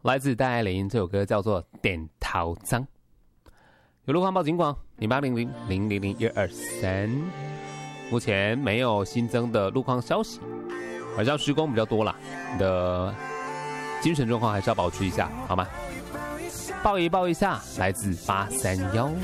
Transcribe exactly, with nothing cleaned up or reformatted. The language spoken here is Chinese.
来自戴爱玲，这首歌叫做《点头章》。有路况报警广零八零零零零零一二三，目前没有新增的路况消息。晚上施工比较多啦，你的精神状况还是要保持一下，好吗？抱一抱一下，来自八三幺。